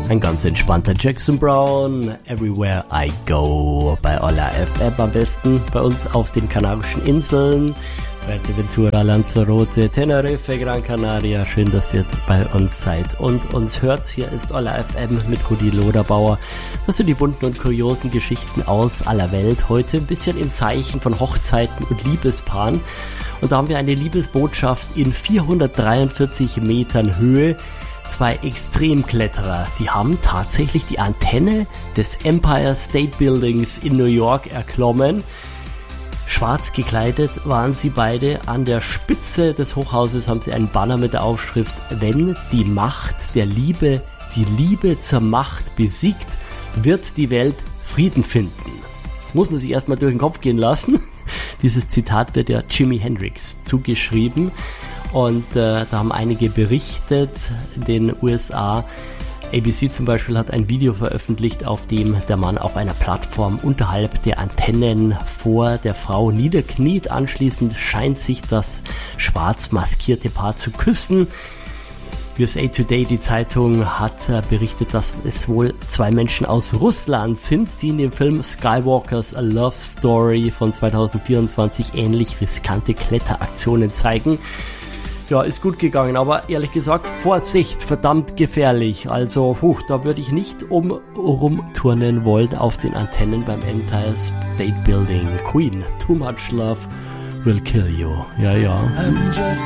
Ein ganz entspannter Jackson Browne, Everywhere I Go, bei Olla FM am besten, bei uns auf den Kanarischen Inseln, Fuerteventura, Lanzarote, Tenerife, Gran Canaria. Schön, dass ihr bei uns seid und uns hört. Hier ist Olla FM mit Rudi Loderbauer. Das sind die bunten und kuriosen Geschichten aus aller Welt. Heute ein bisschen im Zeichen von Hochzeiten und Liebespaaren. Und da haben wir eine Liebesbotschaft in 443 Metern Höhe. Zwei Extremkletterer, die haben tatsächlich die Antenne des Empire State Buildings in New York erklommen. Schwarz gekleidet waren sie beide. An der Spitze des Hochhauses haben sie einen Banner mit der Aufschrift: Wenn die Macht der Liebe die Liebe zur Macht besiegt, wird die Welt Frieden finden. Muss man sich erstmal durch den Kopf gehen lassen. Dieses Zitat wird ja Jimi Hendrix zugeschrieben. Und da haben einige berichtet, in den USA. ABC zum Beispiel hat ein Video veröffentlicht, auf dem der Mann auf einer Plattform unterhalb der Antennen vor der Frau niederkniet. Anschließend scheint sich das schwarz maskierte Paar zu küssen. USA Today, die Zeitung, hat berichtet, dass es wohl zwei Menschen aus Russland sind, die in dem Film Skywalkers A Love Story von 2024 ähnlich riskante Kletteraktionen zeigen. Ja, ist gut gegangen, aber ehrlich gesagt, Vorsicht, verdammt gefährlich. Also, da würde ich nicht rumturnen wollen auf den Antennen beim Empire State Building. Queen, Too Much Love Will Kill You. Ja.